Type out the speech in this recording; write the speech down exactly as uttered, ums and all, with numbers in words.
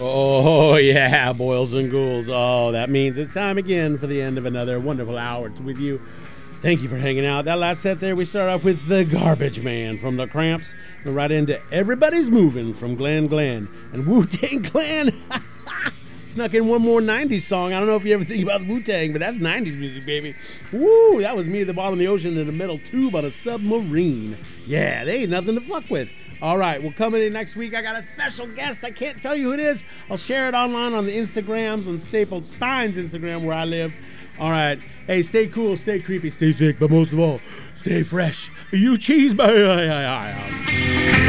Oh, yeah, boils and ghouls. Oh, that means it's time again for the end of another wonderful hour with you. Thank you for hanging out. That last set there, we start off with The Garbage Man from The Cramps. And right into Everybody's Moving from Glenn Glenn. And Wu-Tang Clan snuck in one more nineties song. I don't know if you ever think about Wu-Tang, but that's nineties music, baby. Woo, that was me at the bottom of the ocean in the middle tube on a submarine. Yeah, they ain't nothing to fuck with. All right, well, coming in next week, I got a special guest. I can't tell you who it is. I'll share it online on the Instagrams, on Stapled Spine's Instagram where I live. All right. Hey, stay cool, stay creepy, stay sick, but most of all, stay fresh. You cheese, baby.